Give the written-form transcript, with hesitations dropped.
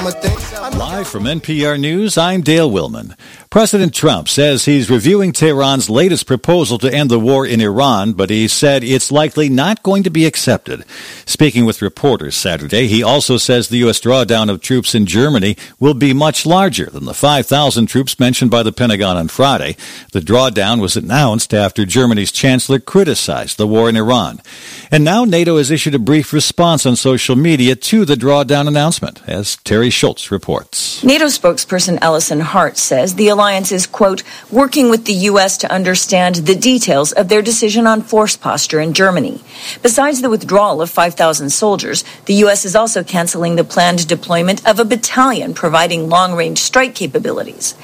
Live from NPR News, I'm Dale Willman. President Trump says he's reviewing Tehran's latest proposal to end the war in Iran, but he said it's likely not going to be accepted. Speaking with reporters Saturday, he also says the U.S. drawdown of troops in Germany will be much larger than the 5,000 troops mentioned by the Pentagon on Friday. The drawdown was announced after Germany's chancellor criticized the war in Iran. And now NATO has issued a brief response on social media to the drawdown announcement, as Terry Schultz reports. NATO spokesperson Ellison Hart says the alliance is, quote, working with the U.S. to understand the details of their decision on force posture in Germany. Besides the withdrawal of 5,000 soldiers, the U.S. is also canceling the planned deployment of a battalion providing long-range strike capabilities.